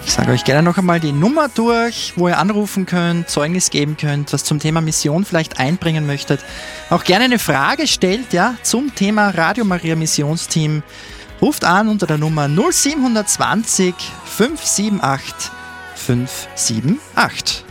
Ich sage euch gerne noch einmal die Nummer durch, wo ihr anrufen könnt, Zeugnis geben könnt, was zum Thema Mission vielleicht einbringen möchtet. Auch gerne eine Frage stellt, ja, zum Thema Radio Maria Missionsteam. Ruft an unter der Nummer 0720 578 578.